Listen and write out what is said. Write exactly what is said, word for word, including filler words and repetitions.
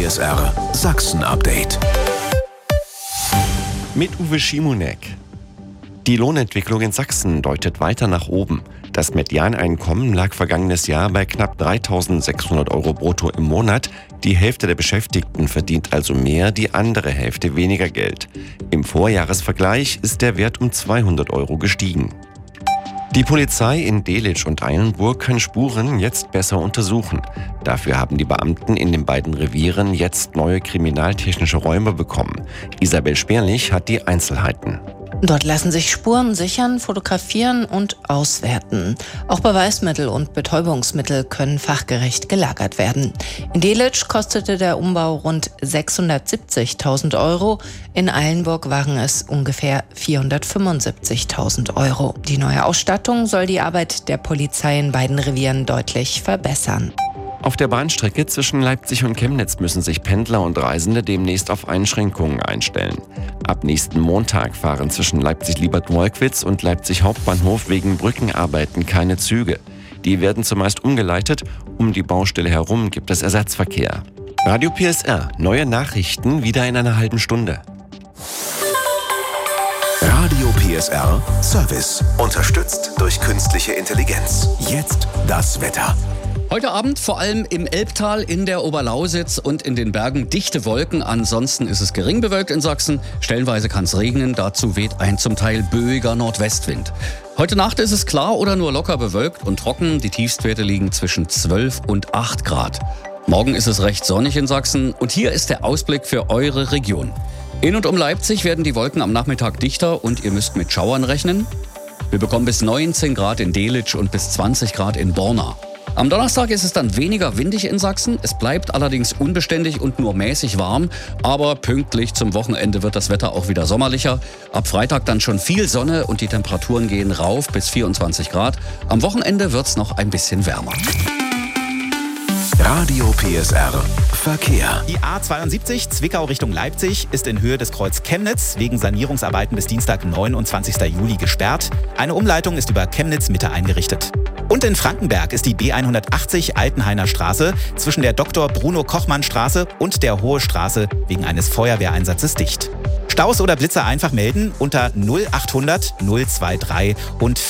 P S R Sachsen-Update. Mit Uwe Schimonek. Die Lohnentwicklung in Sachsen deutet weiter nach oben. Das Medianeinkommen lag vergangenes Jahr bei knapp dreitausendsechshundert Euro brutto im Monat. Die Hälfte der Beschäftigten verdient also mehr, die andere Hälfte weniger Geld. Im Vorjahresvergleich ist der Wert um zweihundert Euro gestiegen. Die Polizei in Delitzsch und Eilenburg kann Spuren jetzt besser untersuchen. Dafür haben die Beamten in den beiden Revieren jetzt neue kriminaltechnische Räume bekommen. Isabel Sperlich hat die Einzelheiten. Dort lassen sich Spuren sichern, fotografieren und auswerten. Auch Beweismittel und Betäubungsmittel können fachgerecht gelagert werden. In Delitzsch kostete der Umbau rund sechshundertsiebzigtausend Euro. In Eilenburg waren es ungefähr vierhundertfünfundsiebzigtausend Euro. Die neue Ausstattung soll die Arbeit der Polizei in beiden Revieren deutlich verbessern. Auf der Bahnstrecke zwischen Leipzig und Chemnitz müssen sich Pendler und Reisende demnächst auf Einschränkungen einstellen. Ab nächsten Montag fahren zwischen Leipzig-Liebert-Wolkwitz und Leipzig Hauptbahnhof wegen Brückenarbeiten keine Züge. Die werden zumeist umgeleitet. Um die Baustelle herum gibt es Ersatzverkehr. Radio P S R, neue Nachrichten wieder in einer halben Stunde. Radio P S R Service. Unterstützt durch künstliche Intelligenz. Jetzt das Wetter. Heute Abend vor allem im Elbtal, in der Oberlausitz und in den Bergen dichte Wolken. Ansonsten ist es gering bewölkt in Sachsen. Stellenweise kann es regnen. Dazu weht ein zum Teil böiger Nordwestwind. Heute Nacht ist es klar oder nur locker bewölkt und trocken. Die Tiefstwerte liegen zwischen zwölf und acht Grad. Morgen ist es recht sonnig in Sachsen. Und hier ist der Ausblick für eure Region. In und um Leipzig werden die Wolken am Nachmittag dichter und ihr müsst mit Schauern rechnen. Wir bekommen bis neunzehn Grad in Delitzsch und bis zwanzig Grad in Borna. Am Donnerstag ist es dann weniger windig in Sachsen. Es bleibt allerdings unbeständig und nur mäßig warm. Aber pünktlich zum Wochenende wird das Wetter auch wieder sommerlicher. Ab Freitag dann schon viel Sonne und die Temperaturen gehen rauf bis vierundzwanzig Grad. Am Wochenende wird es noch ein bisschen wärmer. Radio P S R Verkehr. Die A zweiundsiebzig Zwickau Richtung Leipzig ist in Höhe des Kreuz Chemnitz wegen Sanierungsarbeiten bis Dienstag, neunundzwanzigsten Juli gesperrt. Eine Umleitung ist über Chemnitz Mitte eingerichtet. Und in Frankenberg ist die B hundertachtzig Altenhainer Straße zwischen der Doktor Bruno Kochmann Straße und der Hohe Straße wegen eines Feuerwehreinsatzes dicht. Staus oder Blitzer einfach melden unter null achthundert null drei drei und